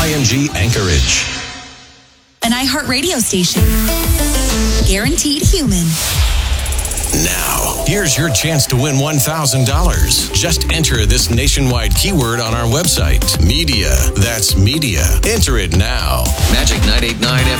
WYMG Anchorage. An iHeartRadio station. Guaranteed human. Now, here's your chance to win $1,000. Just enter this nationwide keyword on our website. Media. That's media. Enter it now. Magic 98.9